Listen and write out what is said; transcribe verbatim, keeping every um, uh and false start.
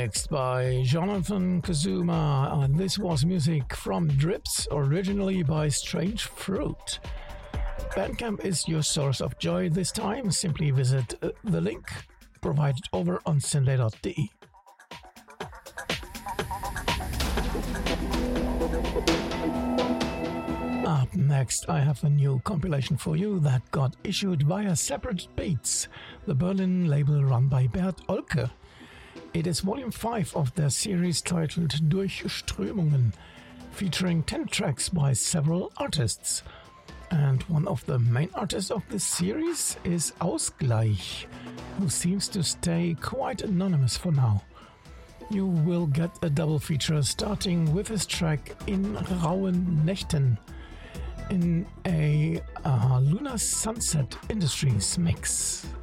next by Jonathan Kazuma. And this was music from Drips, originally by Strange Fruit. Bandcamp is your source of joy this time. Simply visit uh, the link provided over on syndae dot de. Up next, I have a new compilation for you that got issued via Separate Beats, the Berlin label run by Bert Olke. It is volume five of their series titled Durchströmungen, featuring ten tracks by several artists. And one of the main artists of this series is Ausgleich, who seems to stay quite anonymous for now. You will get a double feature starting with his track In Rauen Nächten in a uh, Lunar Sunset Industries mix.